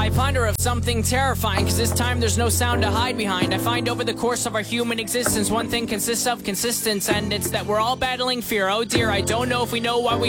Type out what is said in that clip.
I ponder of something terrifying, cause this time there's no sound to hide behind. I find over the course of our human existence, one thing consists of consistence, and it's that we're all battling fear. Oh dear, I don't know if we know why we